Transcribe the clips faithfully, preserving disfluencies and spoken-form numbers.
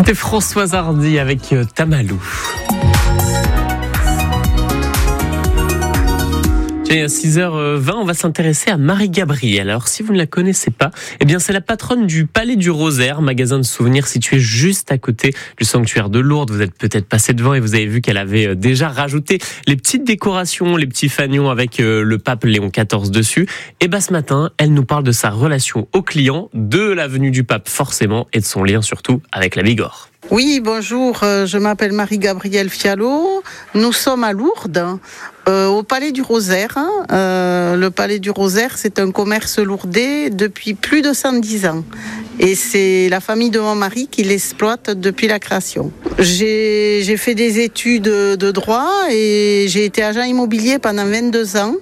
C'était Françoise Hardy avec Tamalou. Et à six heures vingt, on va s'intéresser à Marie-Gabrielle. Alors, si vous ne la connaissez pas, eh bien, c'est la patronne du Palais du Rosaire, magasin de souvenirs situé juste à côté du sanctuaire de Lourdes. Vous êtes peut-être passé devant et vous avez vu qu'elle avait déjà rajouté les petites décorations, les petits fanions avec le pape Léon quatorze dessus. Et bah, ce matin, elle nous parle de sa relation aux clients, de la venue du pape forcément, et de son lien surtout avec la Bigorre. Oui, bonjour, je m'appelle Marie-Gabrielle Fialot. Nous sommes à Lourdes, euh, au Palais du Rosaire. Euh, le Palais du Rosaire, c'est un commerce lourdais depuis plus de cent dix ans. Et c'est la famille de mon mari qui l'exploite depuis la création. J'ai, j'ai fait des études de droit et j'ai été agent immobilier pendant vingt-deux ans.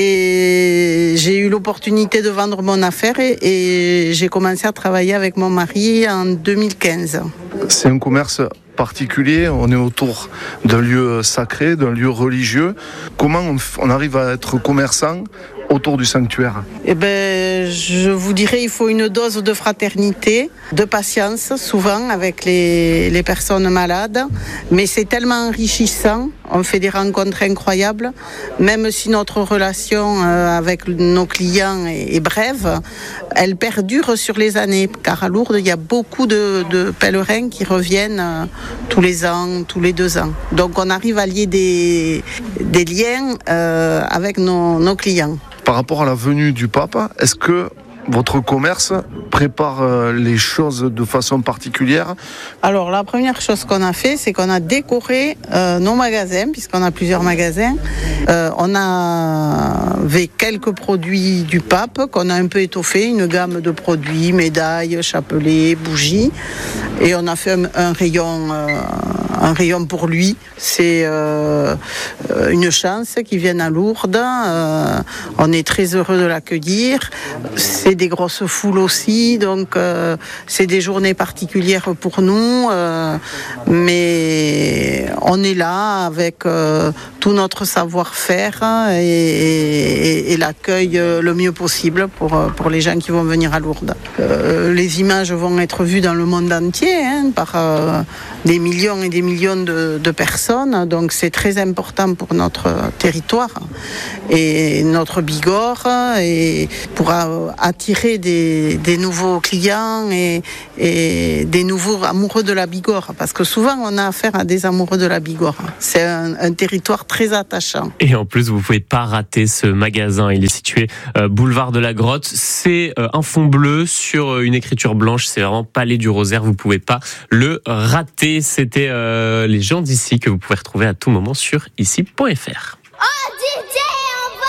Et j'ai eu l'opportunité de vendre mon affaire et, et j'ai commencé à travailler avec mon mari en deux mille quinze. C'est un commerce particulier, on est autour d'un lieu sacré, d'un lieu religieux. Comment on, on arrive à être commerçant autour du sanctuaire? Eh ben, je vous dirais, il faut une dose de fraternité, de patience, souvent avec les, les personnes malades. Mais c'est tellement enrichissant, on fait des rencontres incroyables. Même si notre relation avec nos clients est, est brève, elle perdure sur les années. Car à Lourdes, il y a beaucoup de, de pèlerins qui reviennent tous les ans, tous les deux ans. Donc on arrive à lier des, des liens euh, avec nos, nos clients. Par rapport à la venue du pape, est-ce que votre commerce prépare les choses de façon particulière? Alors, la première chose qu'on a fait, c'est qu'on a décoré euh, nos magasins, puisqu'on a plusieurs magasins. Euh, on avait quelques produits du pape qu'on a un peu étoffé, une gamme de produits, médailles, chapelets, bougies. Et on a fait un, un rayon... Euh, un rayon pour lui. C'est euh, une chance qu'il vienne à Lourdes. Euh, on est très heureux de l'accueillir. C'est des grosses foules aussi, donc euh, c'est des journées particulières pour nous. Euh, mais on est là avec euh, tout notre savoir-faire et, et, et l'accueil le mieux possible pour, pour les gens qui vont venir à Lourdes. Euh, les images vont être vues dans le monde entier hein, par euh, des millions et des millions de, de personnes, donc c'est très important pour notre territoire et notre Bigorre et pour attirer des, des nouveaux clients et, et des nouveaux amoureux de la Bigorre, parce que souvent on a affaire à des amoureux de la Bigorre. C'est un, un territoire très attachant. Et en plus, vous pouvez pas rater ce magasin. Il est situé euh, boulevard de la Grotte. C'est euh, un fond bleu sur une écriture blanche. C'est vraiment Palais du Rosaire. Vous pouvez pas le rater. C'était euh, les gens d'ici que vous pouvez retrouver à tout moment sur ici point f r.